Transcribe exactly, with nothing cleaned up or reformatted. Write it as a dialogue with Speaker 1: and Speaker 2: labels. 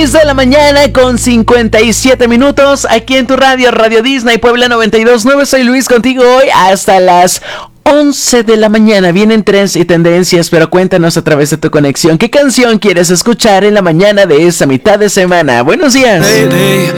Speaker 1: seis de la mañana con cincuenta y siete minutos, aquí en tu radio, Radio Disney Puebla noventa y dos punto nueve. Soy Luis, contigo hoy hasta las once de la mañana. Vienen trends y tendencias, pero cuéntanos a través de tu conexión, ¿qué canción quieres escuchar en la mañana de esta mitad de semana? Buenos días.